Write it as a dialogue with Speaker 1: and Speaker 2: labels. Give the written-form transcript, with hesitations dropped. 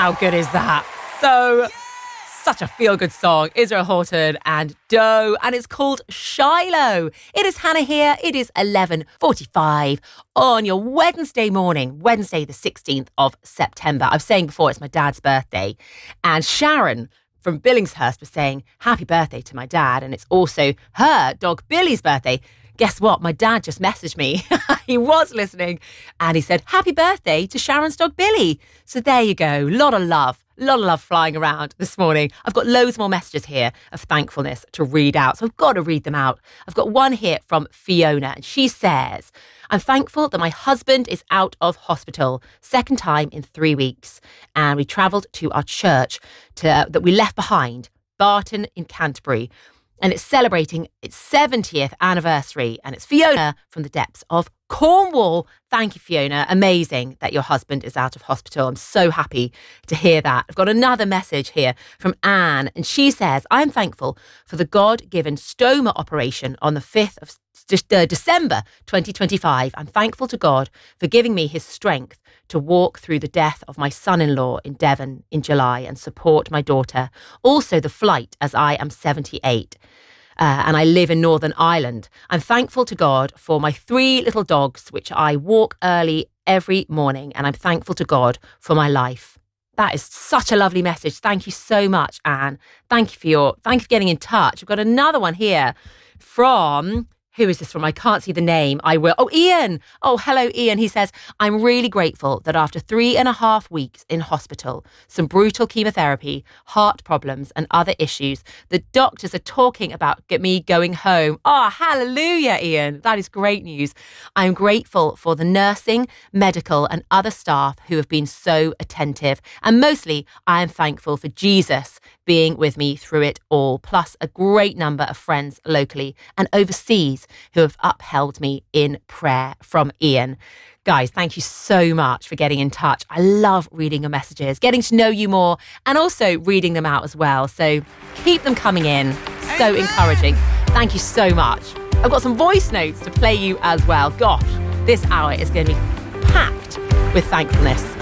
Speaker 1: How good is that? Such a feel-good song. Israel Houghton and Doe, and it's called Shiloh. It is Hannah here. It is 11:45 on your Wednesday morning, Wednesday the 16th of September. I was saying before, it's my dad's birthday, and Sharon from Billingshurst was saying happy birthday to my dad, and it's also her dog Billy's birthday. Guess what? My dad just messaged me. He was listening, and he said, happy birthday to Sharon's dog Billy. So there you go. A lot of love flying around this morning. I've got loads more messages here of thankfulness to read out, so I've got to read them out. I've got one here from Fiona, and she says, I'm thankful that my husband is out of hospital, second time in 3 weeks, and we travelled to our church that we left behind, Barton in Canterbury, and it's celebrating its 70th anniversary, and it's Fiona from the depths of Cornwall. Thank you, Fiona. Amazing that your husband is out of hospital. I'm so happy to hear that. I've got another message here from Anne, and she says, I'm thankful for the God-given stoma operation on the 5th of December 2025. I'm thankful to God for giving me his strength to walk through the death of my son-in-law in Devon in July and support my daughter. Also the flight, as I am 78. And I live in Northern Ireland. I'm thankful to God for my 3 little dogs, which I walk early every morning. And I'm thankful to God for my life. That is such a lovely message. Thank you so much, Anne. Thank you for getting in touch. We've got another one here from... Who is this from? I can't see the name. I will. Oh, Ian. Oh, hello, Ian. He says, I'm really grateful that after 3.5 weeks in hospital, some brutal chemotherapy, heart problems and other issues, the doctors are talking about me going home. Oh, hallelujah, Ian. That is great news. I'm grateful for the nursing, medical and other staff who have been so attentive. And mostly, I am thankful for Jesus being with me through it all, plus a great number of friends locally and overseas who have upheld me in prayer. From Ian. Guys, thank you so much for getting in touch. I love reading your messages, getting to know you more, and also reading them out as well. So keep them coming in. So encouraging. Thank you so much. I've got some voice notes to play you as well. Gosh, this hour is going to be packed with thankfulness.